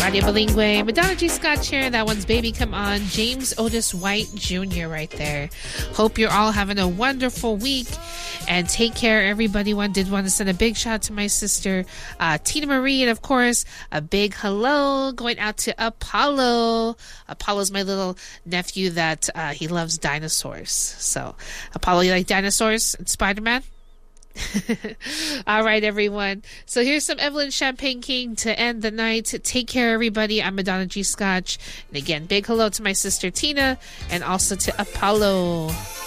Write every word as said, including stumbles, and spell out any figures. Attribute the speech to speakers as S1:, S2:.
S1: Radio Bilingue, Madonna G. Scott here. That one's Baby Come On, James Otis White Junior right there. Hope you're all having a wonderful week and take care, everybody. One did want to send a big shout out to my sister, uh, Tina Marie, and of course, a big hello going out to Apollo. Apollo's my little nephew that uh, he loves dinosaurs. So, Apollo, you like dinosaurs and Spider-Man? All right, everyone. So here's some Evelyn Champagne King to end the night. Take care, everybody. I'm Madonna G. Scotch. And again, big hello to my sister Tina and also to Apollo.